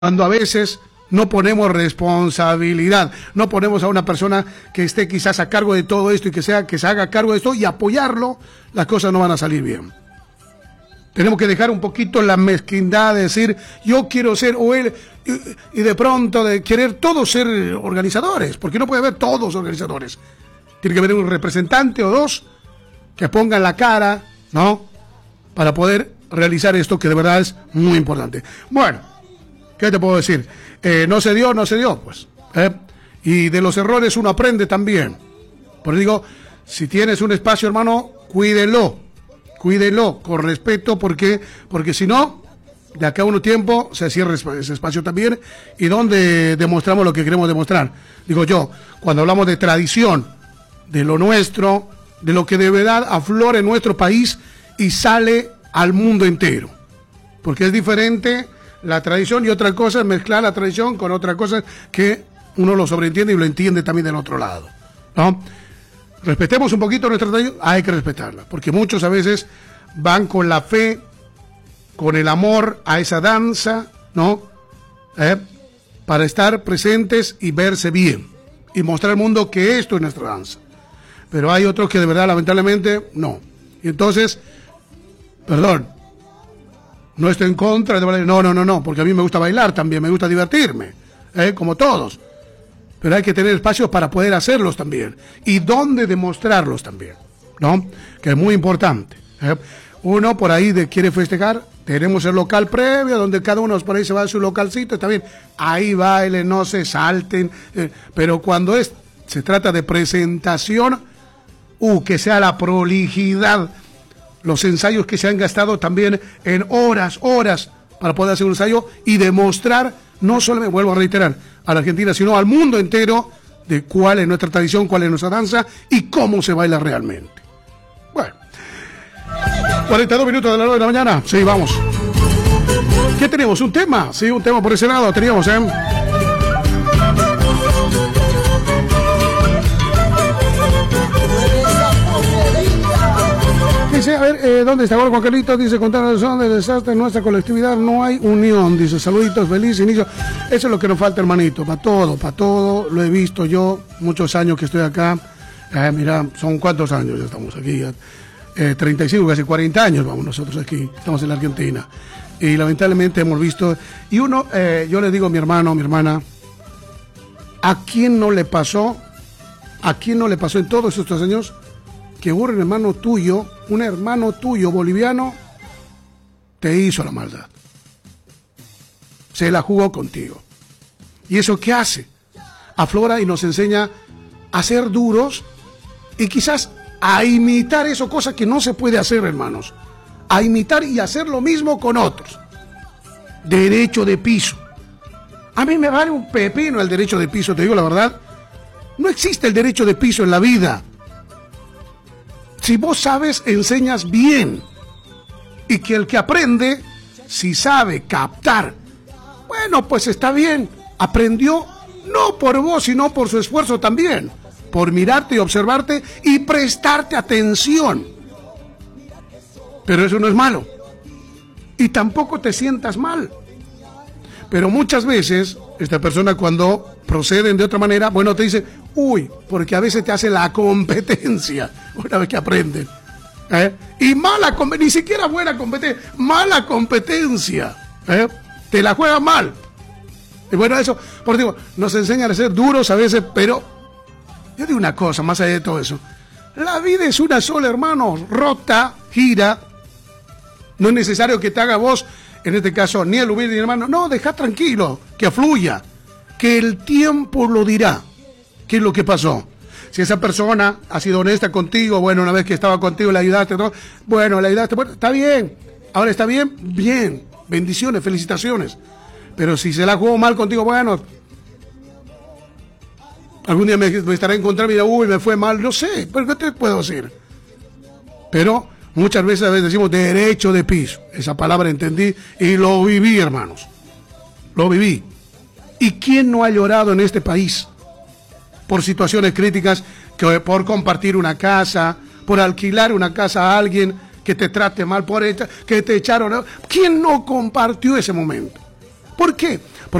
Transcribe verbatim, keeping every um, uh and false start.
cuando a veces no ponemos responsabilidad, no ponemos a una persona que esté quizás a cargo de todo esto y que sea que se haga cargo de esto y apoyarlo, las cosas no van a salir bien. Tenemos que dejar un poquito la mezquindad de decir yo quiero ser o él y, y de pronto de querer todos ser organizadores, porque no puede haber todos organizadores. Tiene que haber un representante o dos que pongan la cara, ¿no? Para poder realizar esto que de verdad es muy importante. Bueno, ¿qué te puedo decir? Eh, no se dio, no se dio, pues. ¿eh? Y de los errores uno aprende también. Por eso digo, si tienes un espacio, hermano, cuídelo. Cuídelo con respeto, porque porque si no, de acá a un tiempo se cierra ese espacio también. Y donde demostramos lo que queremos demostrar. Digo yo, cuando hablamos de tradición, de lo nuestro, de lo que de verdad aflora en nuestro país y sale al mundo entero. Porque es diferente la tradición y otra cosa es mezclar la tradición con otra cosa que uno lo sobreentiende y lo entiende también del otro lado, ¿no? Respetemos un poquito nuestra tradición, hay que respetarla, porque muchos a veces van con la fe, con el amor a esa danza, ¿no? ¿Eh? Para estar presentes y verse bien y mostrar al mundo que esto es nuestra danza. Pero hay otros que de verdad, lamentablemente, no. Y entonces, perdón, no estoy en contra de bailar, no, no, no, no, porque a mí me gusta bailar también, me gusta divertirme, ¿eh? Como todos. Pero hay que tener espacios para poder hacerlos también. Y dónde demostrarlos también, ¿no? Que es muy importante. ¿eh? Uno por ahí de, quiere festejar, tenemos el local previo, donde cada uno por ahí se va a su localcito, está bien. Ahí bailen, no se salten. Eh, pero cuando es, se trata de presentación, uh, que sea la prolijidad. Los ensayos que se han gastado también en horas, horas, para poder hacer un ensayo y demostrar, no solo, me vuelvo a reiterar, a la Argentina, sino al mundo entero, de cuál es nuestra tradición, cuál es nuestra danza y cómo se baila realmente. Bueno, cuarenta y dos minutos de la hora de la mañana, sí, vamos. ¿Qué tenemos? ¿Un tema? Sí, un tema por ese lado teníamos, ¿eh? Dice, a ver, eh, ¿dónde está Juan Carlitos? Dice, contar la razón del desastre en nuestra colectividad, no hay unión. Dice, saluditos, feliz inicio. Eso es lo que nos falta, hermanito, para todo, para todo. Lo he visto yo, muchos años que estoy acá. Eh, mira, son cuántos años ya estamos aquí. Eh, treinta y cinco, casi cuarenta años vamos nosotros aquí. Estamos en la Argentina. Y lamentablemente hemos visto... Y uno, eh, yo le digo a mi hermano, mi hermana, ¿a quién no le pasó? ¿A quién no le pasó en todos estos años que un hermano tuyo, un hermano tuyo boliviano, te hizo la maldad? Se la jugó contigo. ¿Y eso qué hace? Aflora y nos enseña a ser duros y quizás a imitar eso, cosa que no se puede hacer, hermanos. A imitar y hacer lo mismo con otros. Derecho de piso. A mí me vale un pepino el derecho de piso, te digo la verdad. No existe el derecho de piso en la vida. Si vos sabes, enseñas bien. Y que el que aprende, si sabe captar, bueno, pues está bien. Aprendió no por vos, sino por su esfuerzo también. Por mirarte y observarte y prestarte atención. Pero eso no es malo. Y tampoco te sientas mal. Pero muchas veces, esta persona cuando proceden de otra manera, bueno, te dice, uy, porque a veces te hace la competencia, una vez que aprenden. ¿eh? Y mala competencia, ni siquiera buena competencia, mala competencia. ¿eh? Te la juega mal. Y bueno, eso, por digo, nos enseñan a ser duros a veces, pero yo digo una cosa, más allá de todo eso. La vida es una sola, hermano, rota, gira. No es necesario que te haga vos, en este caso, ni el humilde ni el hermano. No, deja tranquilo, que fluya, que el tiempo lo dirá. ¿Qué es lo que pasó? Si esa persona ha sido honesta contigo, bueno, una vez que estaba contigo le ayudaste, ¿no? Bueno, le ayudaste, bueno, está bien. Ahora está bien, bien. Bendiciones, felicitaciones. Pero si se la jugó mal contigo, bueno, algún día me, me estará encontrando y dirá, uy, me fue mal, no sé, pero ¿qué te puedo decir? Pero muchas veces, a veces decimos derecho de piso. Esa palabra entendí y lo viví, hermanos. Lo viví. ¿Y quién no ha llorado en este país por situaciones críticas, que por compartir una casa, por alquilar una casa a alguien que te trate mal, por echa, que te echaron? ¿Quién no compartió ese momento? ¿Por qué?